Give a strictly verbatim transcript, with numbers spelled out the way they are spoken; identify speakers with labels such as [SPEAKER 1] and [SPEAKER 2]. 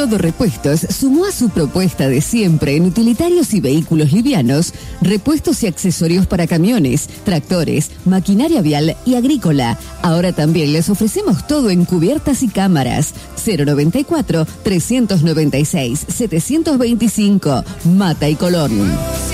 [SPEAKER 1] Todo Repuestos sumó a su propuesta de siempre en utilitarios y vehículos livianos, repuestos y accesorios para camiones, tractores, maquinaria vial y agrícola. Ahora también les ofrecemos todo en cubiertas y cámaras. cero noventa y cuatro, trescientos noventa y seis, setecientos veinticinco, Mata y Colón.